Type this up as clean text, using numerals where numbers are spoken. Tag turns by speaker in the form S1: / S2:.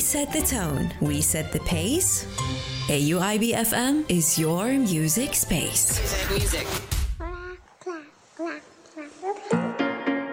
S1: set the tone. We set the pace. AUIB FM is your music space.
S2: Music.